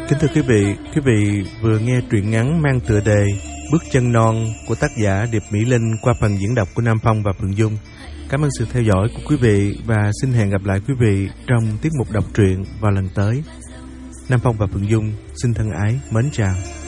Kính thưa quý vị vừa nghe truyện ngắn mang tựa đề Bước chân non của tác giả Điệp Mỹ Linh qua phần diễn đọc của Nam Phong và Phượng Dung. Cảm ơn sự theo dõi của quý vị và xin hẹn gặp lại quý vị trong tiết mục đọc truyện vào lần tới. Nam Phong và Phượng Dung xin thân ái mến chào.